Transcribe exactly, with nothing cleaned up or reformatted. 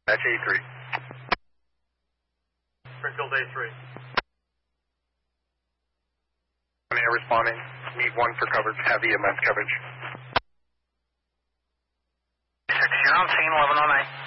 That's A three. Springfield A three. I'm air responding. Need one for coverage. Heavy E M S coverage. six, you're on scene, eleven oh nine.